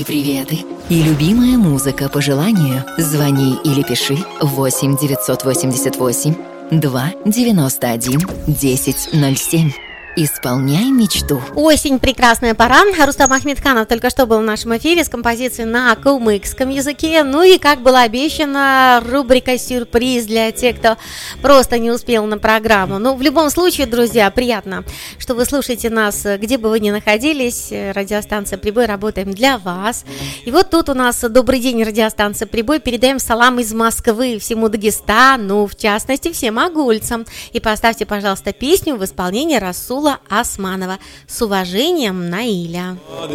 Горячие приветы и любимая музыка по желанию. Звони или пиши 8 988 2 91 1007. Исполняй мечту. Осень, прекрасная пора. Рустам Ахмедханов только что был в нашем эфире с композицией на калмыцком языке. Ну и, как было обещано, рубрика «Сюрприз» для тех, кто просто не успел на программу. Ну, в любом случае, друзья, приятно, что вы слушаете нас, где бы вы ни находились. Радиостанция «Прибой», работаем для вас. И вот тут у нас «Добрый день», радиостанция «Прибой». Передаем салам из Москвы всему Дагестану, в частности, всем агульцам. И поставьте, пожалуйста, песню в исполнении Расула Османова. С уважением, Наиля.